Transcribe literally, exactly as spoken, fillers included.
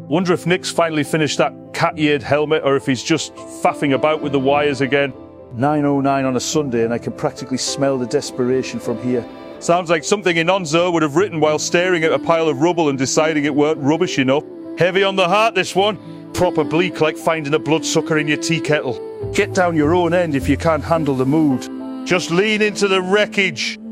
Wonder if Nick's finally finished that cat-eared helmet or if he's just faffing about with the wires again. nine oh nine on a Sunday and I can practically smell the desperation from here. Sounds like something Inonzo would have written while staring at a pile of rubble and deciding it weren't rubbish enough. Heavy on the heart, this one. Proper bleak, like finding a bloodsucker in your tea kettle. Get down your own end if you can't handle the mood. Just lean into the wreckage.